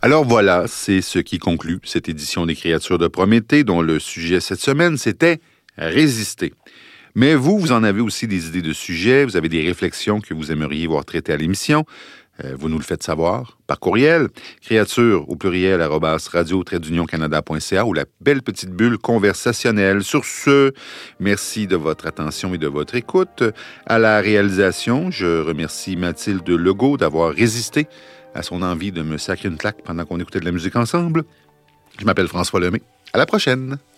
Alors voilà, c'est ce qui conclut cette édition des Créatures de Prométhée, dont le sujet cette semaine, c'était résister. Mais vous en avez aussi des idées de sujets, vous avez des réflexions que vous aimeriez voir traitées à l'émission. Vous nous le faites savoir par courriel, créature au pluriel @radio-canada.ca ou la belle petite bulle conversationnelle. Sur ce, merci de votre attention et de votre écoute. À la réalisation, je remercie Mathilde Legault d'avoir résisté à son envie de me sacrer une claque pendant qu'on écoutait de la musique ensemble. Je m'appelle François Lemay. À la prochaine!